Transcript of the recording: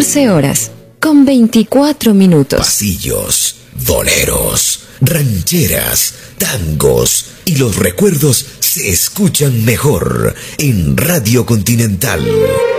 14 horas, con 24 minutos. Pasillos, boleros, rancheras, tangos y los recuerdos se escuchan mejor en Radio Continental.